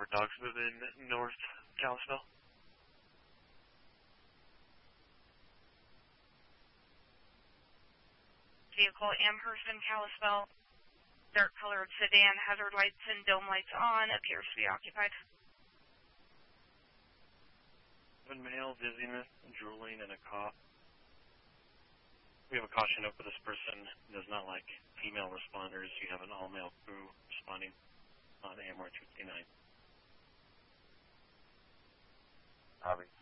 for dogs moving north Kalispell. Vehicle Amherst and Kalispell. Dark colored sedan, hazard lights and dome lights on, appears to be occupied. Male, dizziness, drooling, and a cough. We have a caution note for this person. Does not like female responders. You have an all-male crew responding on AMR 239. Obviously.